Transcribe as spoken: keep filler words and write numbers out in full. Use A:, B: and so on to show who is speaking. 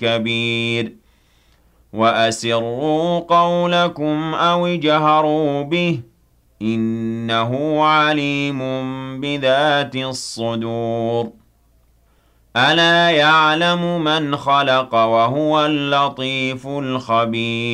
A: كبير وأسروا قولكم أو اجهروا به إنه عليم بذات الصدور ألا يعلم من خلق وهو اللطيف الخبير